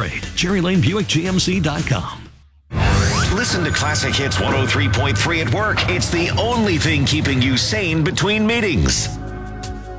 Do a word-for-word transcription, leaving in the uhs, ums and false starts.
Cherry Lane Buick G M C dot com. Listen to Classic Hits one oh three point three at work. It's the only thing keeping you sane between meetings.